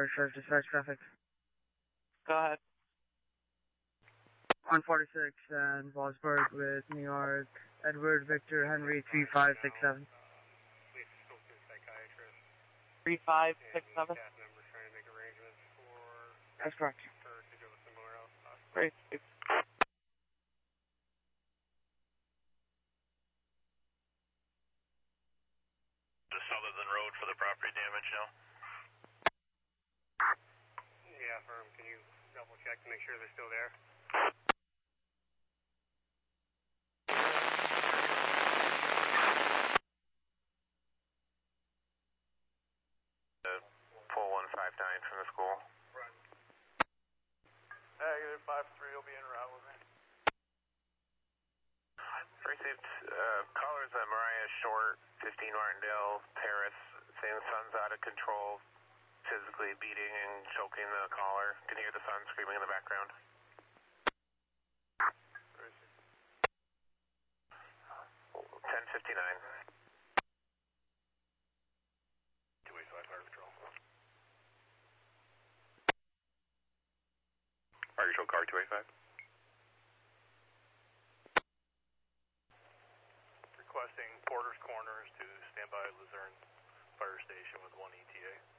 for Sheriff Dispatch traffic. Go ahead. 146 and Ballsburg with New York, Edward Victor Henry 3567. 3567? That's correct. Great. The Sutherland Road for the property damage now? Yeah, firm. Can you double check to make sure they're still there? Pull 159 from the school. Negative 53 will be en route with me. Received callers at Mariah Short, 15 Martindale Terrace, saying the son's out of control, physically beating and choking the caller. Can hear the son screaming in the background. 1059. 285 Fire Patrol. Fire Patrol car 285. Requesting Porter's Corners to stand by Luzerne Fire Station with 1 ETA.